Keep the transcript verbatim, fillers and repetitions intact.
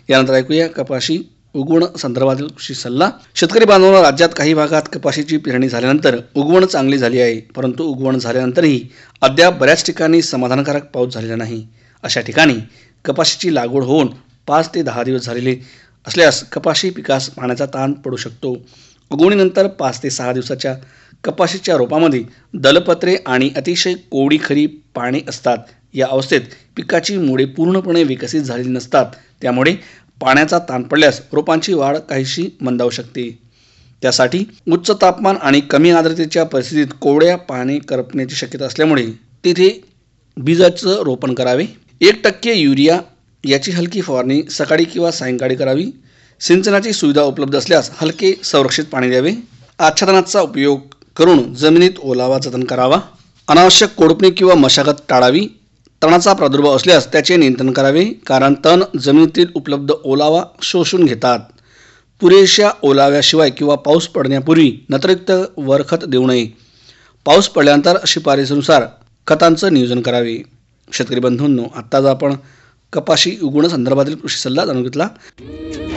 यानंतर ऐकूया कपाशी उगवण संदर्भातील कृषी सल्ला। शेतकरी बांधवांनो, राज्यात काही भागात कपाशीची पेरणी झाल्यानंतर उगवण चांगली झाली आहे, परंतु उगवण झाल्यानंतरही अद्याप बऱ्याच ठिकाणी समाधानकारक पाऊस झालेला नाही। अशा ठिकाणी कपाशीची लागवड होऊन पाच ते दहा दिवस झालेले असल्यास कपाशी पिकास पाण्याचा ताण पडू शकतो। उगवणीनंतर पाच ते सहा दिवसाच्या कपाशीच्या रोपामध्ये दलपत्रे आणि अतिशय कोरडी खरी पाने असतात। या अवस्थेत पिकाची मुळे पूर्णपणे विकसित झालेली नसतात, त्यामुळे पाण्याचा ताण पडल्यास रोपांची वाढ काहीशी मंदावू शकते। त्यासाठी उच्च तापमान आणि कमी आर्द्रतेच्या परिस्थितीत कोवड्या पाने करपण्याची शक्यता असल्यामुळे तिथे बीजाचं रोपण करावे। एक टक्के युरिया याची हलकी फवारणी सकाळी किंवा सायंकाळी करावी। सिंचनाची सुविधा उपलब्ध असल्यास हलके संरक्षित पाणी द्यावे। आच्छादनाचा उपयोग करून जमिनीत ओलावा जतन करावा। अनावश्यक कोळपणी किंवा मशागत टाळावी। तणाचा प्रादुर्भाव असल्यास त्याचे नियंत्रण करावे, कारण तण जमिनीतील उपलब्ध ओलावा शोषून घेतात। पुरेशा ओलाव्याशिवाय किंवा पाऊस पडण्यापूर्वी नत्रयुक्त वरखत देऊ नये। पाऊस पडल्यानंतर शिफारसीनुसार खतांचं नियोजन करावे। शेतकरी बंधूंनो, आत्ताच आपण कपाशी उगवण संदर्भातील कृषी सल्ला जाणून घेतला।